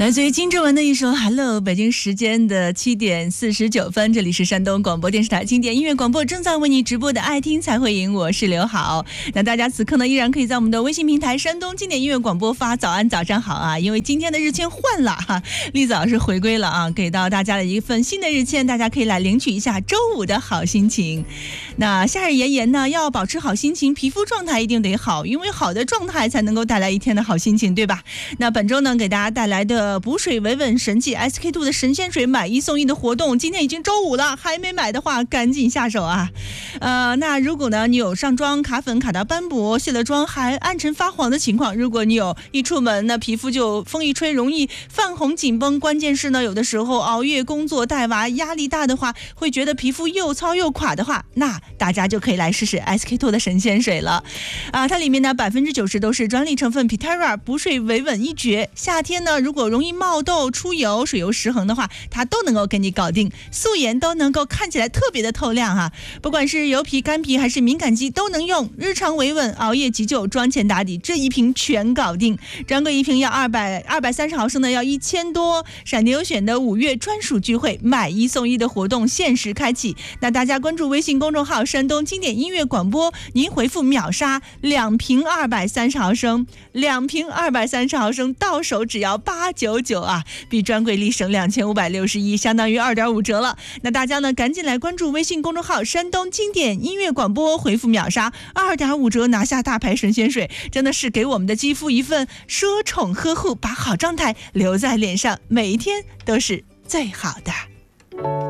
来自于金志文的一首 Hello， 北京时间的7点49分，这里是山东广播电视台经典音乐广播，正在为你直播的爱听才会赢，我是刘好。那大家此刻呢依然可以在我们的微信平台山东经典音乐广播发早安早上好啊，因为今天的日签换了哈，丽子老师回归了啊，给到大家的一份新的日签，大家可以来领取一下周五的好心情。那夏日炎炎呢，要保持好心情，皮肤状态一定得好，因为好的状态才能够带来一天的好心情，对吧？那本周呢给大家带来的补水维稳神器 SK2 的神仙水买1送1的活动，今天已经周五了，还没买的话赶紧下手啊！那如果呢你有上妆卡粉卡到斑驳，卸了妆还暗沉发黄的情况，如果你有一出门那皮肤就风一吹容易泛红紧绷，关键是呢有的时候熬夜工作带娃压力大的话，会觉得皮肤又糙又垮的话，那大家就可以来试试 SK2 的神仙水了它里面呢90%都是专利成分 Pitera， 补水维稳一绝。夏天呢如果容易冒痘出油水油失衡的话，它都能够给你搞定，素颜都能够看起来特别的透亮啊！不管是油皮干皮还是敏感肌都能用，日常维稳熬夜急救妆前打底，这一瓶全搞定。专柜一瓶要230毫升的要1000多。闪电优选的5月专属聚会买1送1的活动限时开启，那大家关注微信公众号山东经典音乐广播，您回复秒杀2瓶230毫升，2瓶230毫升到手只要899啊，比专柜立省2561，相当于2.5折了。那大家呢赶紧来关注微信公众号山东经典音乐广播，回复秒杀2.5折拿下大牌神仙水，真的是给我们的肌肤一份奢宠呵护，把好状态留在脸上，每一天都是最好的。